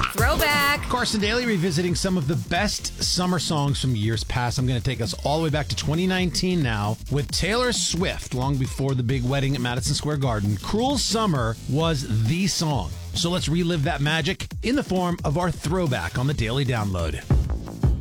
Throwback. Carson Daly revisiting some of the best summer songs from years past. I'm going to take us all the way back to 2019 now with Taylor Swift, long before the big wedding at Madison Square Garden. Cruel Summer was the song. So let's relive that magic in the form of our throwback on the Daily Download.